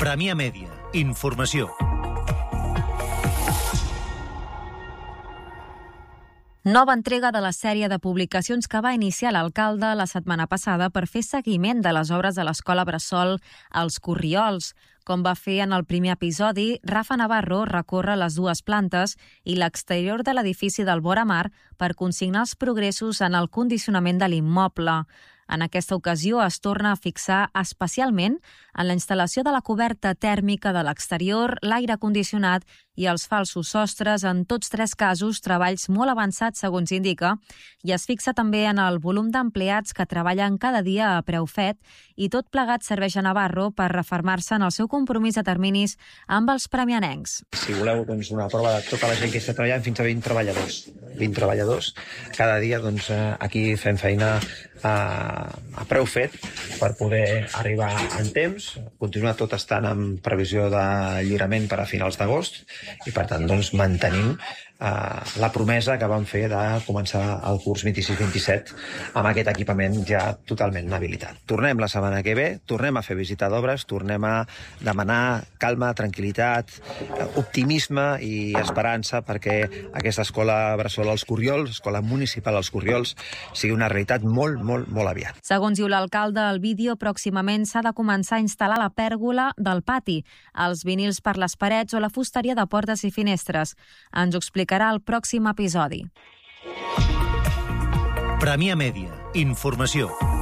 Premià Mèdia. Informació. Nova entrega de la sèrie de publicacions que va iniciar l'alcalde la setmana passada per fer seguiment de les obres de l'escola bressol Els Corriols. Com va fer en el primer episodi, Rafa Navarro recorre les dues plantes i l'exterior de l'edifici del Vora Mar per consignar els progressos en el condicionament de l'immoble. En aquesta ocasió es torna a fixar especialment en la instal·lació de la coberta tèrmica de l'exterior, l'aire condicionat i els falsos sostres, en tots tres casos treballs molt avançats segons indica, i es fixa també en el volum d'empleats que treballen cada dia a preu fet, i tot plegat serveix a Navarro per refermar-se en el seu compromís de terminis amb els premianencs. Si voleu una prova de tota la gent que està treballant, fins a 20 treballadors. 20 treballadors. Cada dia aquí fem feina a preu fet per poder arribar en temps, continuar tot estant en previsió de lliurament per a finals d'agost i per tant mantenim la promesa que vam fer de començar el curs 26-27 amb aquest equipament ja totalment habilitat. Tornem la setmana que ve, tornem a fer visita d'obres, tornem a demanar calma, tranquil·litat, optimisme i esperança perquè aquesta escola bressol Els Corriols, escola municipal Els Corriols, sigui una realitat molt, molt, molt aviat. Segons diu l'alcalde, el vídeo pròximament s'ha de començar a instal·lar la pèrgola del pati, els vinils per les parets o la fusteria de portes i finestres. Ens ho explicarà al pròxim episodi. Premià Mèdia. Informació.